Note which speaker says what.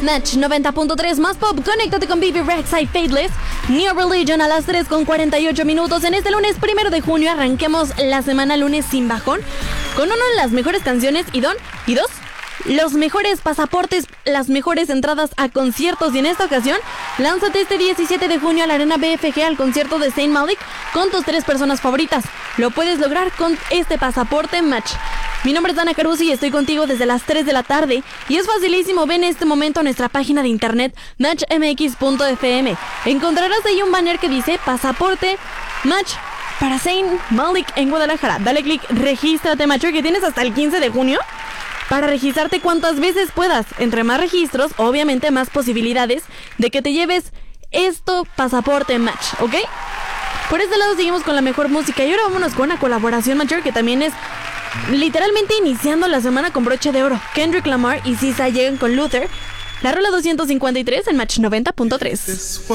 Speaker 1: Match 90.3 más pop. Conéctate con Bibi Rexa y Faithless. New Religion a las 3:48 minutos. En este lunes 1 de junio arranquemos la semana lunes sin bajón con una de las mejores canciones y dos, los mejores pasaportes, las mejores entradas a conciertos. Y en esta ocasión, lánzate este 17 de junio a la Arena BFG al concierto de Zayn Malik con tus 3 personas favoritas. Lo puedes lograr con este pasaporte Match. Mi nombre es Dana Caruso y estoy contigo desde las 3 de la tarde. Y es facilísimo, ven en este momento a nuestra página de internet matchmx.fm. Encontrarás ahí un banner que dice Pasaporte Match para Zayn Malik en Guadalajara. Dale click, regístrate, macho, que tienes hasta el 15 de junio para registrarte cuantas veces puedas. Entre más registros, obviamente más posibilidades de que te lleves pasaporte Match, ¿ok? Por este lado seguimos con la mejor música y ahora vámonos con una colaboración, macho, que también es literalmente iniciando la semana con broche de oro. Kendrick Lamar y SZA llegan con Luther, la rola 253 en Match 90.3.